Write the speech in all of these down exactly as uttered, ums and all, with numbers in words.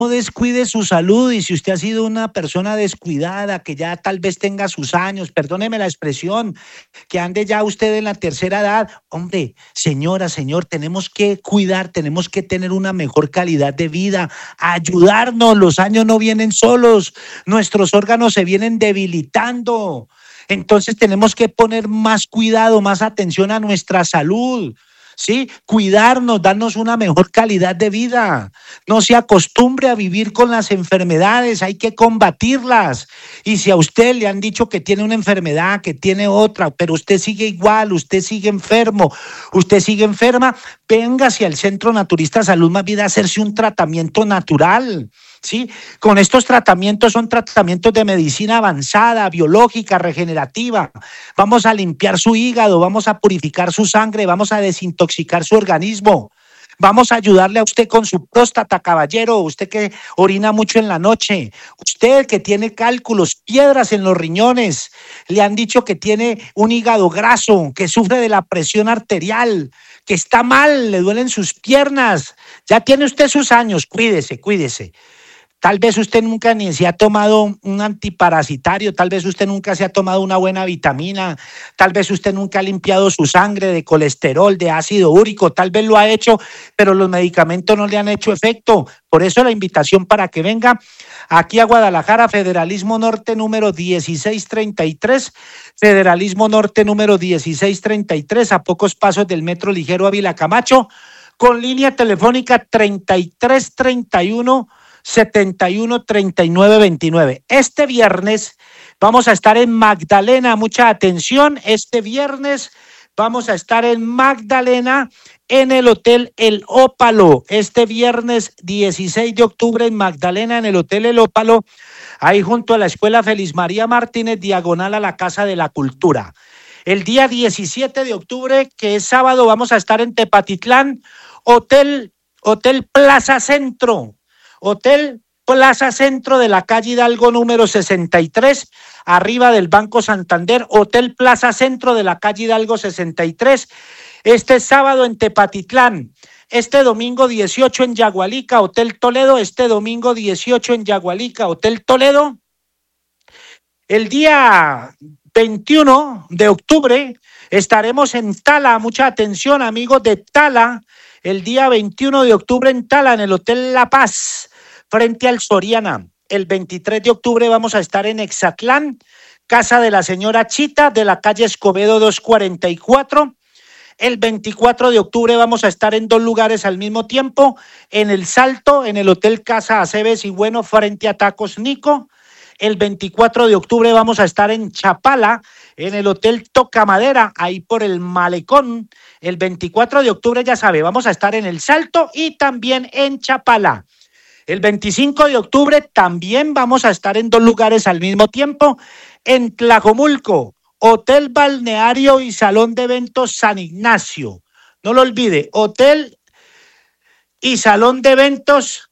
descuide su salud, y si usted ha sido una persona descuidada, que ya tal vez tenga sus años, perdóneme la expresión, que ande ya usted en la tercera edad, hombre, señora, señor, tenemos que cuidar, tenemos que tener una mejor calidad de vida, ayudarnos, los años no vienen solos, nuestros órganos se vienen debilitando, entonces tenemos que poner más cuidado, más atención a nuestra salud. ¿Sí? Cuidarnos, darnos una mejor calidad de vida. No se acostumbre a vivir con las enfermedades, hay que combatirlas. Y si a usted le han dicho que tiene una enfermedad, que tiene otra, pero usted sigue igual, usted sigue enfermo, usted sigue enferma, véngase al Centro Naturista Salud Más Vida a hacerse un tratamiento natural. ¿Sí? Con estos tratamientos son tratamientos de medicina avanzada, biológica, regenerativa. Vamos a limpiar su hígado, vamos a purificar su sangre, vamos a desintoxicar su organismo. Vamos a ayudarle a usted con su próstata, caballero, usted que orina mucho en la noche, usted que tiene cálculos, piedras en los riñones, le han dicho que tiene un hígado graso, que sufre de la presión arterial, que está mal, le duelen sus piernas. Ya tiene usted sus años, cuídese, cuídese. Tal vez usted nunca ni se ha tomado un antiparasitario, tal vez usted nunca se ha tomado una buena vitamina, tal vez usted nunca ha limpiado su sangre de colesterol, de ácido úrico, tal vez lo ha hecho, pero los medicamentos no le han hecho efecto. Por eso la invitación para que venga aquí a Guadalajara, Federalismo Norte número dieciséis treinta y tres, Federalismo Norte número dieciséis treinta y tres, a pocos pasos del Metro Ligero Ávila Camacho, con línea telefónica treinta y tres treinta y uno setenta y uno treinta y nueve veintinueve. Este viernes vamos a estar en Magdalena, mucha atención, este viernes vamos a estar en Magdalena en el Hotel El Ópalo, este viernes dieciséis de octubre en Magdalena en el Hotel El Ópalo, ahí junto a la Escuela Feliz María Martínez, diagonal a la Casa de la Cultura. El día diecisiete de octubre, que es sábado, vamos a estar en Tepatitlán, Hotel, Hotel Plaza Centro, Hotel Plaza Centro de la calle Hidalgo número sesenta y tres, arriba del Banco Santander, Hotel Plaza Centro de la calle Hidalgo sesenta y tres, este sábado en Tepatitlán, este domingo dieciocho en Yagualica, Hotel Toledo, este domingo dieciocho en Yagualica, Hotel Toledo. El día veintiuno de octubre estaremos en Tala, mucha atención amigos de Tala, el día veintiuno de octubre en Tala, en el Hotel La Paz, frente al Soriana. El veintitrés de octubre vamos a estar en Exatlán, casa de la señora Chita, de la calle Escobedo doscientos cuarenta y cuatro. El veinticuatro de octubre vamos a estar en dos lugares al mismo tiempo, en El Salto, en el Hotel Casa Aceves y Bueno, frente a Tacos Nico. El veinticuatro de octubre vamos a estar en Chapala, en el Hotel Tocamadera, ahí por el Malecón. El veinticuatro de octubre, ya sabe, vamos a estar en El Salto y también en Chapala. El veinticinco de octubre también vamos a estar en dos lugares al mismo tiempo, en Tlajomulco, Hotel Balneario y Salón de Eventos San Ignacio. No lo olvide, Hotel y Salón de Eventos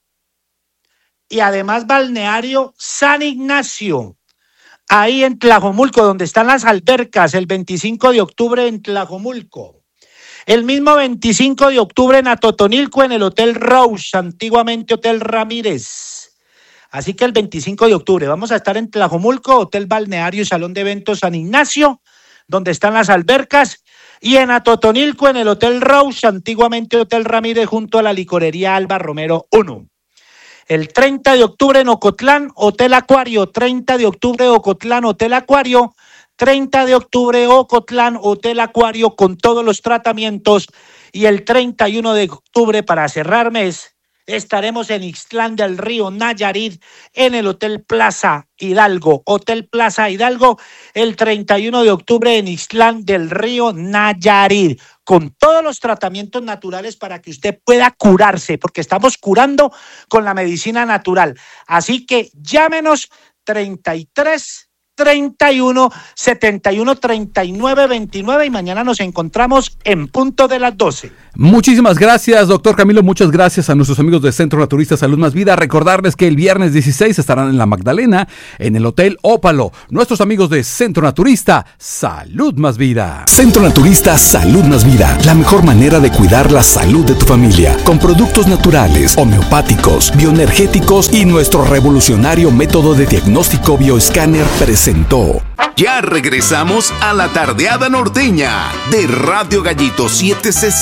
y además Balneario San Ignacio, ahí en Tlajomulco, donde están las albercas, el veinticinco de octubre en Tlajomulco. El mismo veinticinco de octubre en Atotonilco, en el Hotel Rose, antiguamente Hotel Ramírez. Así que el veinticinco de octubre vamos a estar en Tlajomulco, Hotel Balneario y Salón de Eventos San Ignacio, donde están las albercas, y en Atotonilco, en el Hotel Rose, antiguamente Hotel Ramírez, junto a la licorería Alba Romero uno. El treinta de octubre en Ocotlán, Hotel Acuario, treinta de octubre Ocotlán, Hotel Acuario, treinta de octubre Ocotlán, Hotel Acuario con todos los tratamientos, y el treinta y uno de octubre para cerrar mes estaremos en Ixtlán del Río, Nayarit, en el Hotel Plaza Hidalgo, Hotel Plaza Hidalgo, el treinta y uno de octubre en Ixtlán del Río, Nayarit, con todos los tratamientos naturales para que usted pueda curarse, porque estamos curando con la medicina natural. Así que llámenos treinta y tres treinta y uno, setenta y uno, treinta y nueve, veintinueve y mañana nos encontramos en punto de las doce. Muchísimas gracias, doctor Camilo. Muchas gracias a nuestros amigos de Centro Naturista Salud Más Vida. Recordarles que el viernes dieciséis estarán en la Magdalena, en el Hotel Ópalo. Nuestros amigos de Centro Naturista Salud Más Vida. Centro Naturista Salud Más Vida. La mejor manera de cuidar la salud de tu familia. Con productos naturales, homeopáticos, bioenergéticos y nuestro revolucionario método de diagnóstico bioescáner presentó. Ya regresamos a la tardeada norteña de Radio Gallito setecientos sesenta.